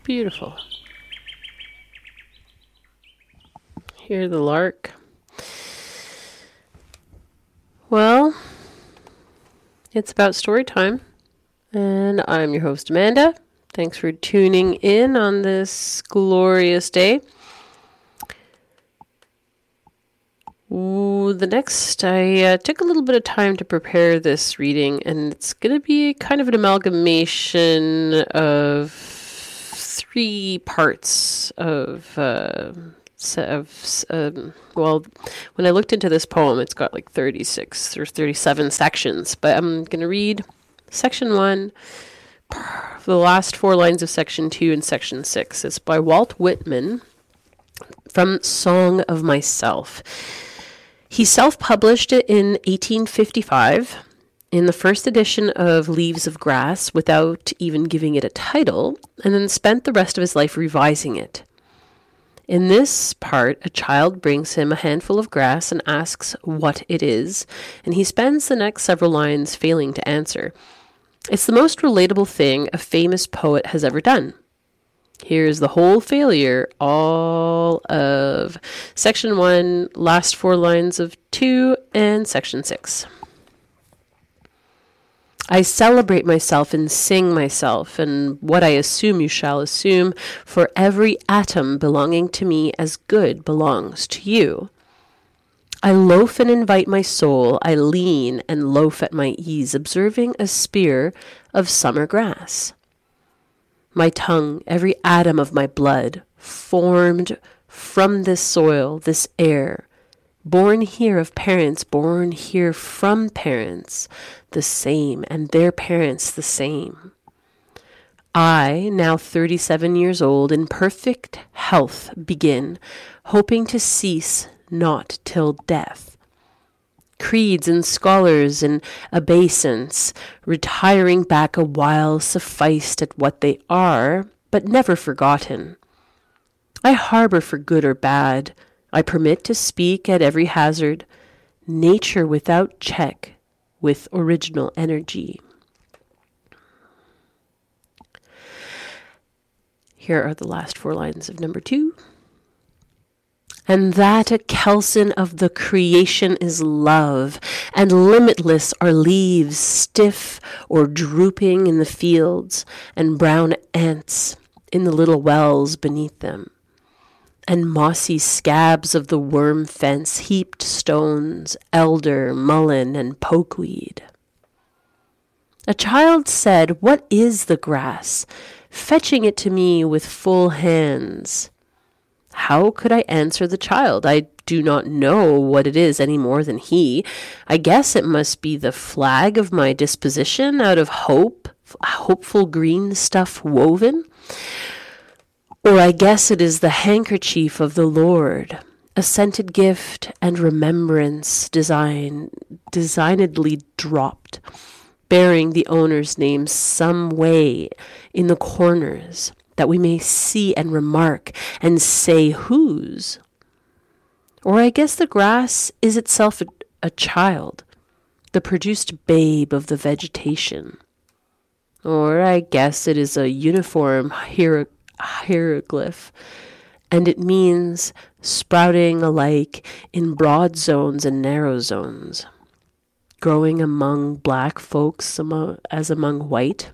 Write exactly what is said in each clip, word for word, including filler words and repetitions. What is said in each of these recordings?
Beautiful. Hear the lark. Well, it's about story time, and I'm your host, Amanda. Thanks for tuning in on this glorious day. Ooh, the next, I uh, took a little bit of time to prepare this reading, and it's going to be kind of an amalgamation of three parts of... Uh, of um, well, when I looked into this poem, it's got like thirty-six or thirty-seven sections, but I'm going to read section one, the last four lines of section two and section six. It's by Walt Whitman from Song of Myself. He self-published it in eighteen fifty-five in the first edition of Leaves of Grass without even giving it a title, and then spent the rest of his life revising it. In this part, a child brings him a handful of grass and asks what it is, and he spends the next several lines failing to answer. It's the most relatable thing a famous poet has ever done. Here's the whole failure, all of section one, last four lines of two, and section six. I celebrate myself and sing myself, and what I assume you shall assume, for every atom belonging to me as good belongs to you. I loaf and invite my soul, I lean and loaf at my ease, observing a spear of summer grass. My tongue, every atom of my blood, formed from this soil, this air, born here of parents, born here from parents, the same, and their parents the same. I, now thirty-seven years old, in perfect health begin, hoping to cease not till death. Creeds and scholars and obeisance, retiring back a while, sufficed at what they are, but never forgotten. I harbor for good or bad, I permit to speak at every hazard, nature without check, with original energy. Here are the last four lines of number two. And that a kelson of the creation is love, and limitless are leaves, stiff or drooping in the fields, and brown ants in the little wells beneath them. And mossy scabs of the worm fence, heaped stones, elder, mullein, and pokeweed. A child said, "What is the grass?" fetching it to me with full hands. How could I answer the child? I do not know what it is any more than he. I guess it must be the flag of my disposition, out of hope, hopeful green stuff woven. Or I guess it is the handkerchief of the Lord, a scented gift and remembrance design, designedly dropped, bearing the owner's name some way in the corners, that we may see and remark and say whose. Or I guess the grass is itself a, a child, the produced babe of the vegetation. Or I guess it is a uniform hieroglyph. hieroglyph, and it means sprouting alike in broad zones and narrow zones, growing among black folks among, as among white.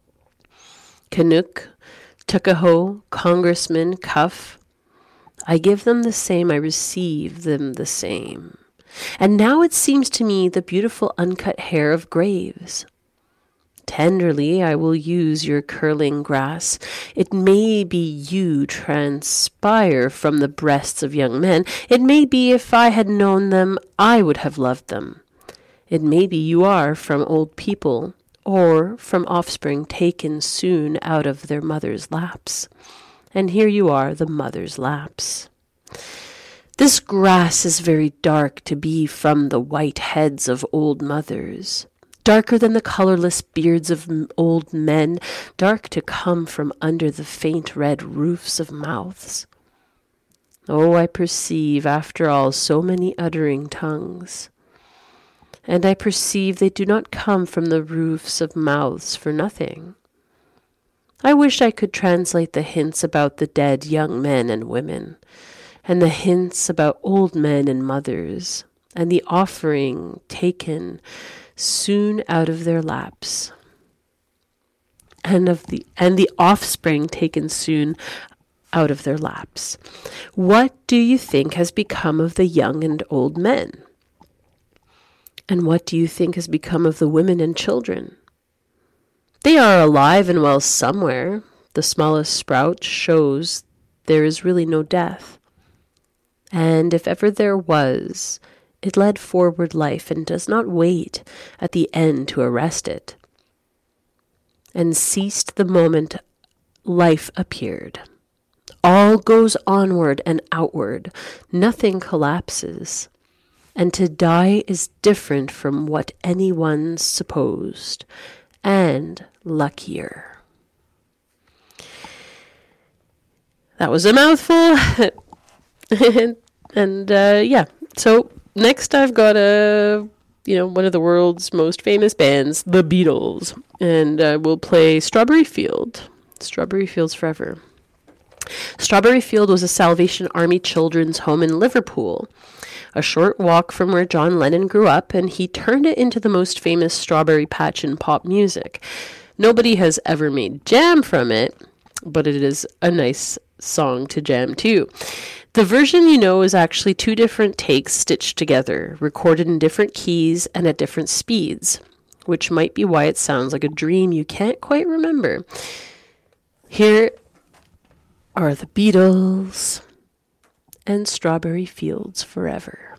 Canuck, Tuckahoe, Congressman, Cuff, I give them the same, I receive them the same. And now it seems to me the beautiful uncut hair of graves. Tenderly I will use your curling grass. It may be you transpire from the breasts of young men. It may be if I had known them, I would have loved them. It may be you are from old people, or from offspring taken soon out of their mother's laps. And here you are, the mother's laps. This grass is very dark to be from the white heads of old mothers. Darker than the colorless beards of old men, dark to come from under the faint red roofs of mouths. Oh, I perceive, after all, so many uttering tongues. And I perceive they do not come from the roofs of mouths for nothing. I wish I could translate the hints about the dead young men and women, and the hints about old men and mothers, and the offering taken soon out of their laps, and of the and the offspring taken soon out of their laps. What do you think has become of the young and old men? And what do you think has become of the women and children? They are alive and well somewhere. The smallest sprout shows there is really no death. And if ever there was, it led forward life and does not wait at the end to arrest it. And ceased the moment life appeared. All goes onward and outward. Nothing collapses. And to die is different from what anyone supposed, and luckier. That was a mouthful. and uh, yeah, so next I've got a, you know, one of the world's most famous bands, the Beatles, and uh, we'll play Strawberry Field. Strawberry Fields Forever. Strawberry Field was a Salvation Army children's home in Liverpool, a short walk from where John Lennon grew up, and he turned it into the most famous strawberry patch in pop music. Nobody has ever made jam from it, but it is a nice song to jam to. The version you know is actually two different takes stitched together, recorded in different keys and at different speeds, which might be why it sounds like a dream you can't quite remember. Here are the Beatles and Strawberry Fields Forever.